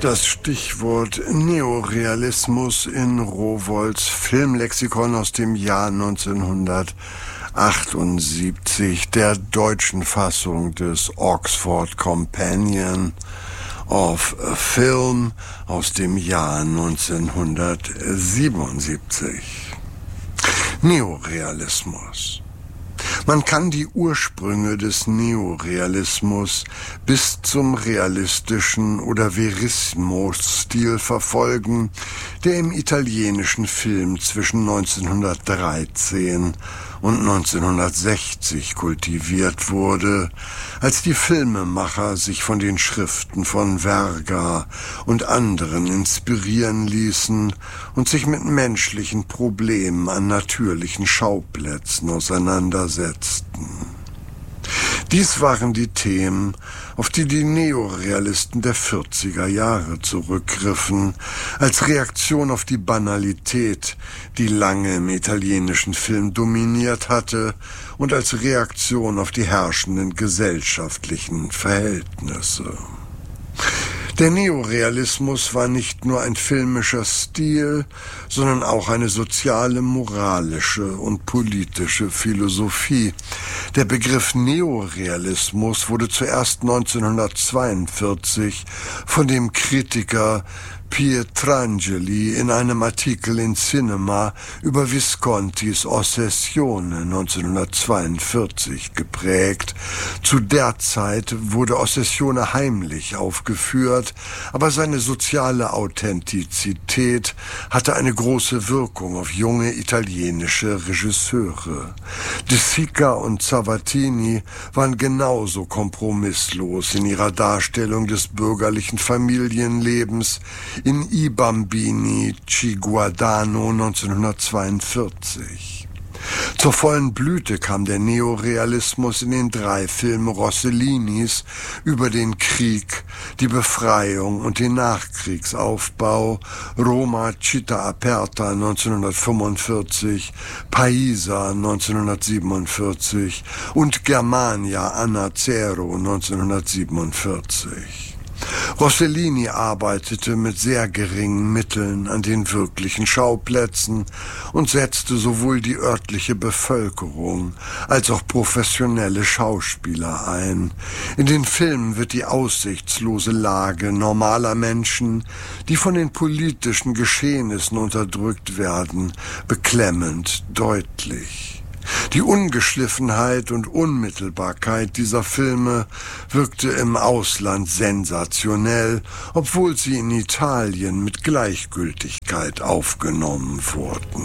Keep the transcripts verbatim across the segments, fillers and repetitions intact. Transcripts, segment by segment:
Das Stichwort Neorealismus in Rowohls Filmlexikon aus dem Jahr neunzehnhundertachtundsiebzig, der deutschen Fassung des Oxford Companion of Film aus dem Jahr neunzehnhundertsiebenundsiebzig. Neorealismus. Man kann die Ursprünge des Neorealismus bis zum realistischen oder Verismo-Stil verfolgen, der im italienischen Film zwischen neunzehnhundertdreizehn und neunzehnhundertsechzig kultiviert wurde, als die Filmemacher sich von den Schriften von Verga und anderen inspirieren ließen und sich mit menschlichen Problemen an natürlichen Schauplätzen auseinandersetzten. Dies waren die Themen, auf die die Neorealisten der vierziger Jahre zurückgriffen, als Reaktion auf die Banalität, die lange im italienischen Film dominiert hatte, und als Reaktion auf die herrschenden gesellschaftlichen Verhältnisse. Der Neorealismus war nicht nur ein filmischer Stil, sondern auch eine soziale, moralische und politische Philosophie. Der Begriff Neorealismus wurde zuerst neunzehnhundertzweiundvierzig von dem Kritiker Pietrangeli in einem Artikel in Cinema über Viscontis Ossessione neunzehnhundertzweiundvierzig geprägt. Zu der Zeit wurde Ossessione heimlich aufgeführt, aber seine soziale Authentizität hatte eine große Wirkung auf junge italienische Regisseure. De Sica und Savatini waren genauso kompromisslos in ihrer Darstellung des bürgerlichen Familienlebens in I Bambini ci Guardano neunzehnhundertzweiundvierzig. Zur vollen Blüte kam der Neorealismus in den drei Filmen Rossellinis über den Krieg, die Befreiung und den Nachkriegsaufbau: Roma Città Aperta neunzehnhundertfünfundvierzig, Paisa neunzehnhundertsiebenundvierzig und Germania Anna Zero neunzehnhundertsiebenundvierzig. Rossellini arbeitete mit sehr geringen Mitteln an den wirklichen Schauplätzen und setzte sowohl die örtliche Bevölkerung als auch professionelle Schauspieler ein. In den Filmen wird die aussichtslose Lage normaler Menschen, die von den politischen Geschehnissen unterdrückt werden, beklemmend deutlich. Die Ungeschliffenheit und Unmittelbarkeit dieser Filme wirkte im Ausland sensationell, obwohl sie in Italien mit Gleichgültigkeit aufgenommen wurden.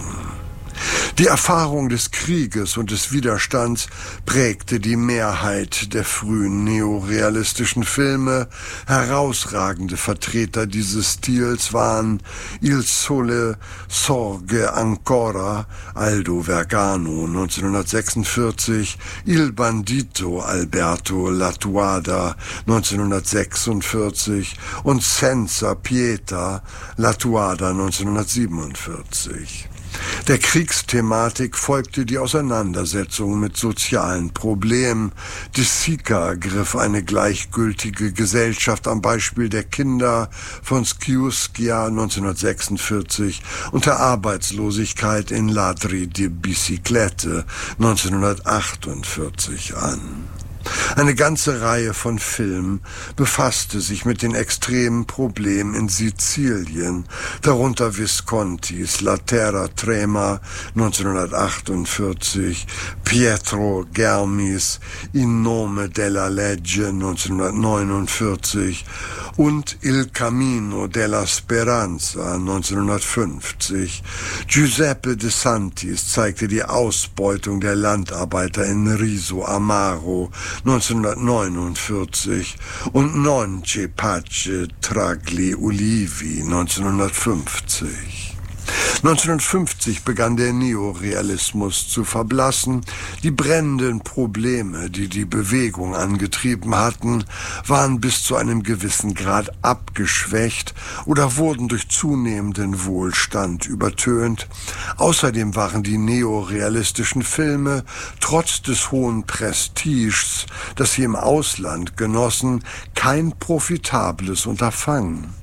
Die Erfahrung des Krieges und des Widerstands prägte die Mehrheit der frühen neorealistischen Filme. Herausragende Vertreter dieses Stils waren Il Sole Sorge Ancora, Aldo Vergano neunzehnhundertsechsundvierzig, Il Bandito, Alberto Lattuada neunzehnhundertsechsundvierzig und Senza Pietà, Lattuada neunzehnhundertsiebenundvierzig. Der Kriegsthematik folgte die Auseinandersetzung mit sozialen Problemen. De Sica griff eine gleichgültige Gesellschaft am Beispiel der Kinder von Sciuscia neunzehnhundertsechsundvierzig und der Arbeitslosigkeit in Ladri di Biciclette neunzehnhundertachtundvierzig an. Eine ganze Reihe von Filmen befasste sich mit den extremen Problemen in Sizilien, darunter Viscontis La Terra Trema neunzehnhundertachtundvierzig, Pietro Germis In nome della legge neunzehnhundertneunundvierzig und Il Cammino della Speranza neunzehnhundertfünfzig. Giuseppe De Santis zeigte die Ausbeutung der Landarbeiter in Riso Amaro neunzehnhundertneunundvierzig und Non c'è pace tra gli ulivi neunzehnhundertfünfzig. neunzehnhundertfünfzig begann der Neorealismus zu verblassen. Die brennenden Probleme, die die Bewegung angetrieben hatten, waren bis zu einem gewissen Grad abgeschwächt oder wurden durch zunehmenden Wohlstand übertönt. Außerdem waren die neorealistischen Filme trotz des hohen Prestiges, das sie im Ausland genossen, kein profitables Unterfangen.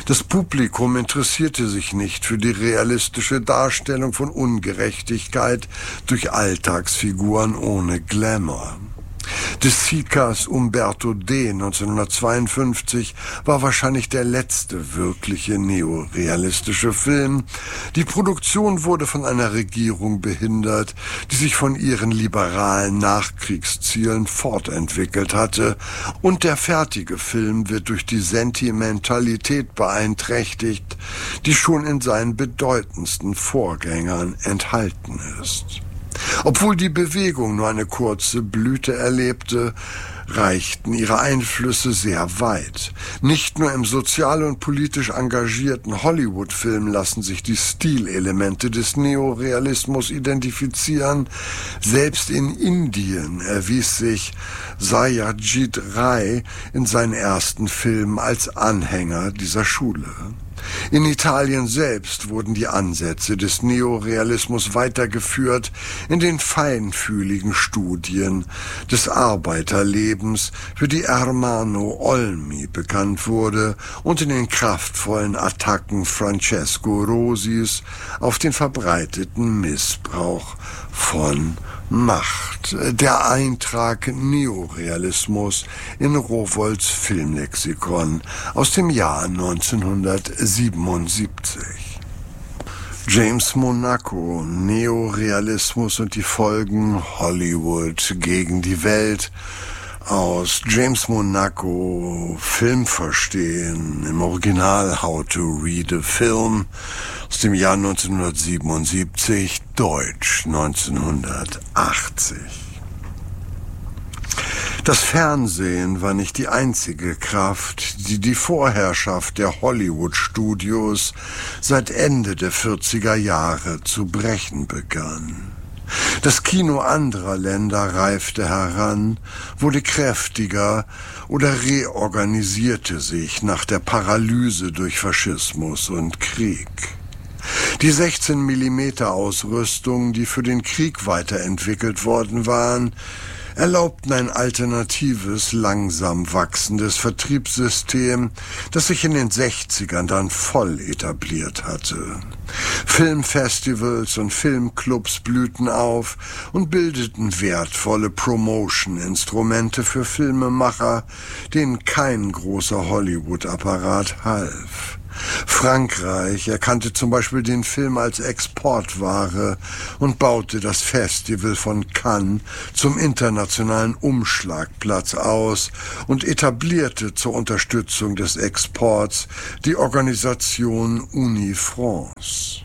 Das Publikum interessierte sich nicht für die realistische Darstellung von Ungerechtigkeit durch Alltagsfiguren ohne Glamour. De Sicas Umberto D. neunzehnhundertzweiundfünfzig war wahrscheinlich der letzte wirkliche neorealistische Film. Die Produktion wurde von einer Regierung behindert, die sich von ihren liberalen Nachkriegszielen fortentwickelt hatte, und der fertige Film wird durch die Sentimentalität beeinträchtigt, die schon in seinen bedeutendsten Vorgängern enthalten ist. Obwohl die Bewegung nur eine kurze Blüte erlebte, reichten ihre Einflüsse sehr weit. Nicht nur im sozial und politisch engagierten Hollywood-Film lassen sich die Stilelemente des Neorealismus identifizieren. Selbst in Indien erwies sich Satyajit Ray in seinen ersten Filmen als Anhänger dieser Schule. In Italien selbst wurden die Ansätze des Neorealismus weitergeführt in den feinfühligen Studien des Arbeiterlebens, für die Ermanno Olmi bekannt wurde, und in den kraftvollen Attacken Francesco Rosis auf den verbreiteten Missbrauch von Macht. Der Eintrag Neorealismus in Rowohls Filmlexikon aus dem Jahr neunzehnhundertsiebenundsiebzig. James Monaco, Neorealismus und die Folgen, Hollywood gegen die Welt. Aus James Monaco, Filmverstehen, im Original How to Read a Film, aus dem Jahr neunzehnhundertsiebenundsiebzig, Deutsch neunzehnhundertachtzig. Das Fernsehen war nicht die einzige Kraft, die die Vorherrschaft der Hollywood-Studios seit Ende der vierziger Jahre zu brechen begann. Das Kino anderer Länder reifte heran, wurde kräftiger oder reorganisierte sich nach der Paralyse durch Faschismus und Krieg. Die sechzehn Millimeter Ausrüstung, die für den Krieg weiterentwickelt worden waren, erlaubten ein alternatives, langsam wachsendes Vertriebssystem, das sich in den sechzigern dann voll etabliert hatte. Filmfestivals und Filmclubs blühten auf und bildeten wertvolle Promotion-Instrumente für Filmemacher, denen kein großer Hollywood-Apparat half. Frankreich erkannte zum Beispiel den Film als Exportware und baute das Festival von Cannes zum internationalen Umschlagplatz aus und etablierte zur Unterstützung des Exports die Organisation Uni-France.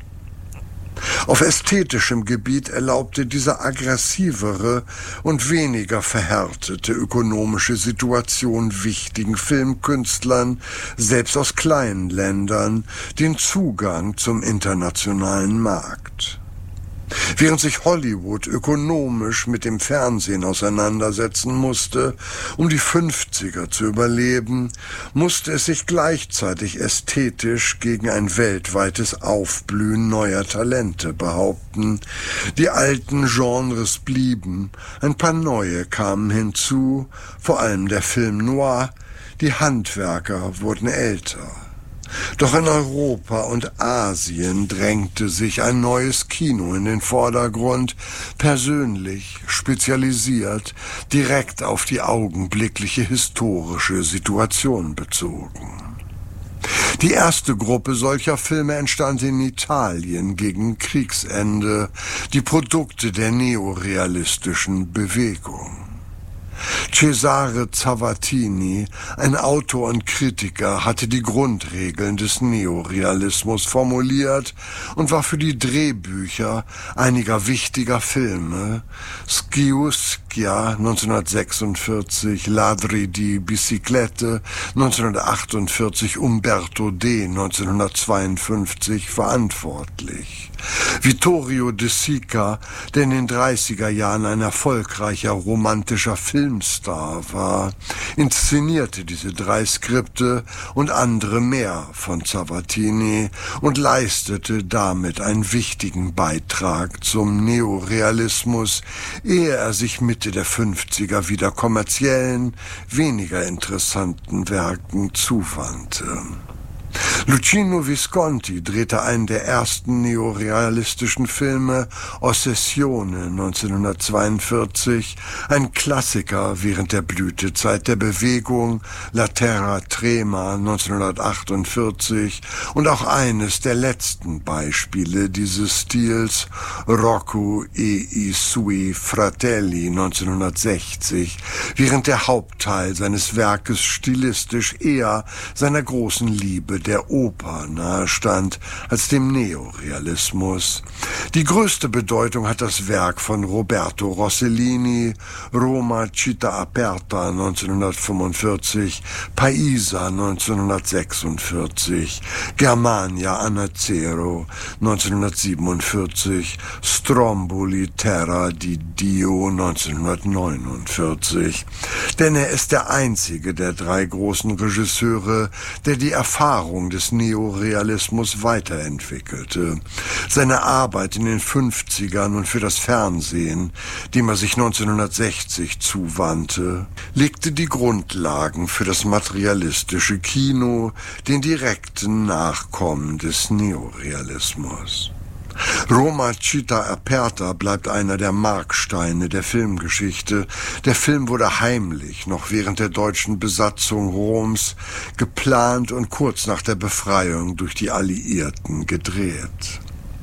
Auf ästhetischem Gebiet erlaubte diese aggressivere und weniger verhärtete ökonomische Situation wichtigen Filmkünstlern, selbst aus kleinen Ländern, den Zugang zum internationalen Markt. Während sich Hollywood ökonomisch mit dem Fernsehen auseinandersetzen musste, um die fünfziger zu überleben, musste es sich gleichzeitig ästhetisch gegen ein weltweites Aufblühen neuer Talente behaupten. Die alten Genres blieben, ein paar neue kamen hinzu, vor allem der Film Noir, die Handwerker wurden älter. Doch in Europa und Asien drängte sich ein neues Kino in den Vordergrund, persönlich, spezialisiert, direkt auf die augenblickliche historische Situation bezogen. Die erste Gruppe solcher Filme entstand in Italien gegen Kriegsende, die Produkte der neorealistischen Bewegung. Cesare Zavattini, ein Autor und Kritiker, hatte die Grundregeln des Neorealismus formuliert und war für die Drehbücher einiger wichtiger Filme, Sciuscia neunzehnhundertsechsundvierzig, Ladri di Biciclette neunzehnhundertachtundvierzig, Umberto D. neunzehnhundertzweiundfünfzig verantwortlich. Vittorio De Sica, der in den dreißiger Jahren ein erfolgreicher romantischer Filmstar war, inszenierte diese drei Skripte und andere mehr von Zavattini und leistete damit einen wichtigen Beitrag zum Neorealismus, ehe er sich Mitte der fünfziger wieder kommerziellen, weniger interessanten Werken zuwandte. Luchino Visconti drehte einen der ersten neorealistischen Filme, Ossessione neunzehnhundertzweiundvierzig, ein Klassiker während der Blütezeit der Bewegung, La Terra Trema neunzehnhundertachtundvierzig und auch eines der letzten Beispiele dieses Stils, Rocco e i suoi fratelli neunzehnhundertsechzig, während der Hauptteil seines Werkes stilistisch eher seiner großen Liebe der Oper nahestand als dem Neorealismus. Die größte Bedeutung hat das Werk von Roberto Rossellini, Roma Città Aperta neunzehnhundertfünfundvierzig, Paisa neunzehnhundertsechsundvierzig, Germania Annacero neunzehnhundertsiebenundvierzig, Stromboli Terra di Dio neunzehnhundertneunundvierzig. Denn er ist der einzige der drei großen Regisseure, der die Erfahrung des Neorealismus weiterentwickelte. Seine Arbeit in den fünfzigern und für das Fernsehen, dem er sich neunzehnhundertsechzig zuwandte, legte die Grundlagen für das materialistische Kino, den direkten Nachkommen des Neorealismus. Roma Città Aperta bleibt einer der Marksteine der Filmgeschichte. Der Film wurde heimlich, noch während der deutschen Besatzung Roms, geplant und kurz nach der Befreiung durch die Alliierten gedreht.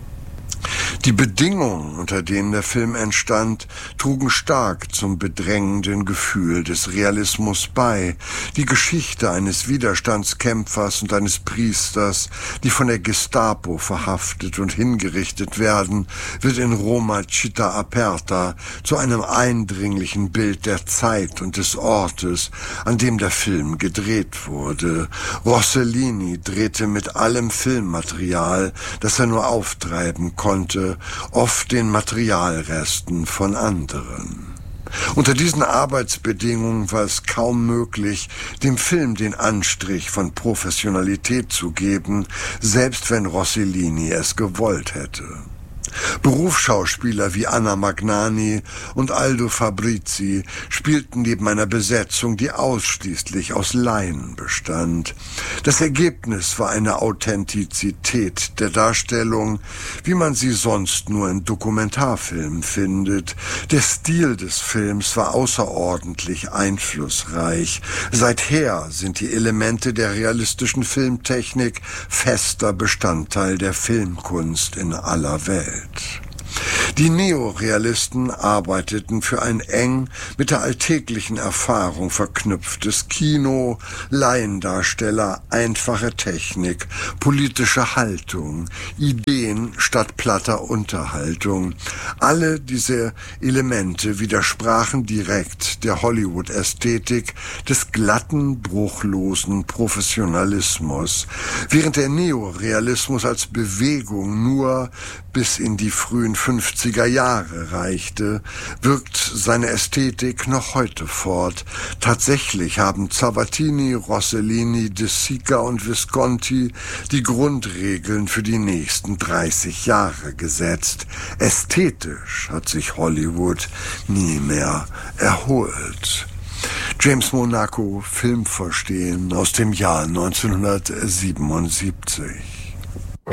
Die Bedingungen, unter denen der Film entstand, trugen stark zum bedrängenden Gefühl des Realismus bei. Die Geschichte eines Widerstandskämpfers und eines Priesters, die von der Gestapo verhaftet und hingerichtet werden, wird in Roma Città Aperta zu einem eindringlichen Bild der Zeit und des Ortes, an dem der Film gedreht wurde. Rossellini drehte mit allem Filmmaterial, das er nur auftreiben konnte, oft den Materialresten von anderen. Unter diesen Arbeitsbedingungen war es kaum möglich, dem Film den Anstrich von Professionalität zu geben, selbst wenn Rossellini es gewollt hätte. Berufsschauspieler wie Anna Magnani und Aldo Fabrizi spielten neben einer Besetzung, die ausschließlich aus Laien bestand. Das Ergebnis war eine Authentizität der Darstellung, wie man sie sonst nur in Dokumentarfilmen findet. Der Stil des Films war außerordentlich einflussreich. Seither sind die Elemente der realistischen Filmtechnik fester Bestandteil der Filmkunst in aller Welt. Die Neorealisten arbeiteten für ein eng mit der alltäglichen Erfahrung verknüpftes Kino, Laiendarsteller, einfache Technik, politische Haltung, Ideen statt platter Unterhaltung. Alle diese Elemente widersprachen direkt der Hollywood-Ästhetik des glatten, bruchlosen Professionalismus, während der Neorealismus als Bewegung nur bis in die frühen fünfziger Jahre reichte, wirkt seine Ästhetik noch heute fort. Tatsächlich haben Zavattini, Rossellini, De Sica und Visconti die Grundregeln für die nächsten dreißig Jahre gesetzt. Ästhetisch hat sich Hollywood nie mehr erholt. James Monaco, Filmverstehen aus dem Jahr neunzehnhundertsiebenundsiebzig.